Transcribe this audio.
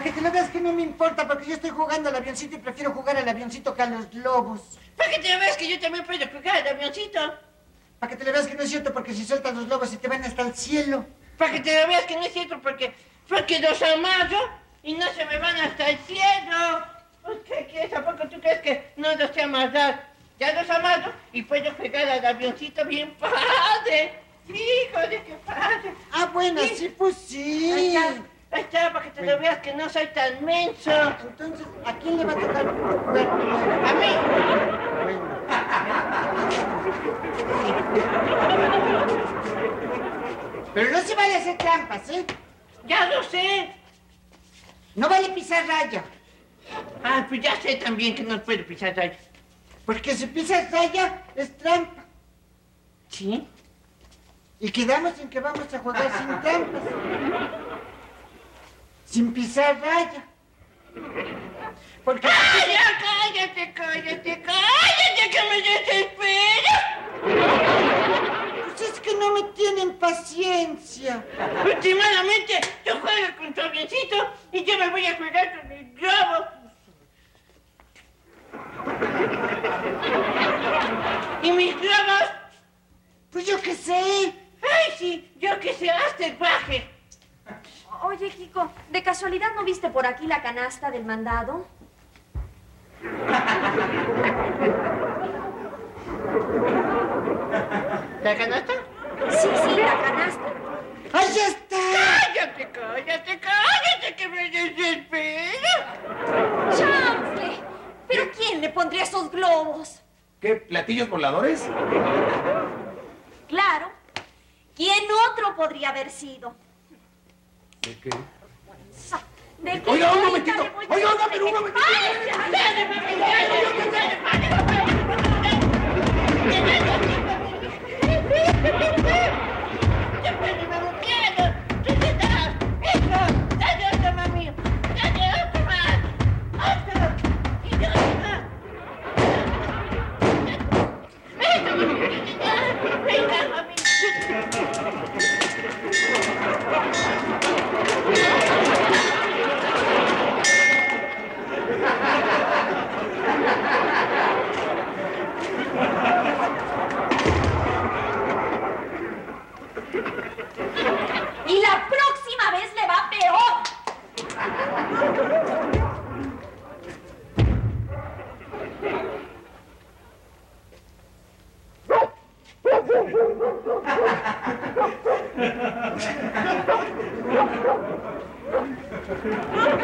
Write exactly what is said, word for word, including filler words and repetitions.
Para que te lo veas que no me importa, porque yo estoy jugando al avioncito y prefiero jugar al avioncito que a los globos. Para que te lo veas que yo también puedo jugar al avioncito. Para que te lo veas que no es cierto, porque si sueltas los globos se te van hasta el cielo. Para que te lo veas que no es cierto, porque, porque los amarro y no se me van hasta el cielo. ¿Qué quieres? ¿A poco tú crees que no los sé amarrar? Ya los amarro y puedo jugar al avioncito bien padre. Sí, joder, qué padre. Ah, bueno, sí, sí pues sí. Ahí está, ahí está, para que te lo veas que no soy tan menso. Entonces, ¿a quién le va a tocar jugar? A mí. Bueno. Pero no se vale hacer trampas, ¿eh? Ya lo sé. No vale pisar raya. Ah, pues ya sé también que no puedo pisar raya. Porque si pisas raya, es trampa. ¿Sí? Y quedamos en que vamos a jugar sin trampas. Sin pisar raya. Porque... ¡Ay, ya, cállate, cállate, cállate, que me desespero! Pues es que no me tienen paciencia. Últimamente, tú juegas con tu avioncito y yo me voy a jugar con el globo. ¿Y mis globos? Pues yo qué sé. Ay, sí, yo que sé, hasta el baje. Oye, Kiko, ¿de casualidad no viste por aquí la canasta del mandado? ¿La canasta? Sí, sí, la canasta. ¡Ahí está! ¡Cállate, cállate, cállate, que me desespero! ¡Chanfle! ¿Pero quién le pondría esos globos? ¿Qué? ¿Platillos voladores? Claro. ¿Quién otro podría haber sido? ¿De qué? ¿De qué? Oiga, un momentito. Oiga, oiga, pero un momentito. ¡Ay, ya! ¡Dale, mami, dale, dale, dale! Y la próxima vez le va peor.